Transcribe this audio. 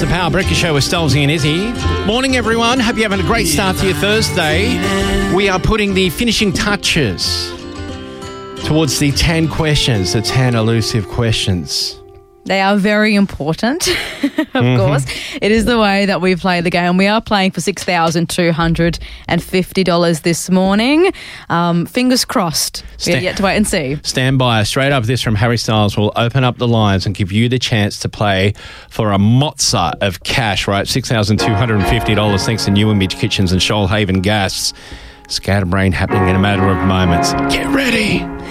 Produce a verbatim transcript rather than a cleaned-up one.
the Power Breakfast Show with Stolzy and Izzy. Morning, everyone. Hope you're having a great start to your Thursday. We are putting the finishing touches towards the ten questions, the ten elusive questions. They are very important, of Mm-hmm. course. It is the way that we play the game. We are playing for six thousand two hundred fifty dollars this morning. Um, fingers crossed. We have yet to wait and see. Stand by. Straight up this from Harry Styles will open up the lines and give you the chance to play for a mozza of cash, right? six thousand two hundred fifty dollars thanks to Newham Kitchens and Shoalhaven Gas. Scatterbrain happening in a matter of moments. Get ready.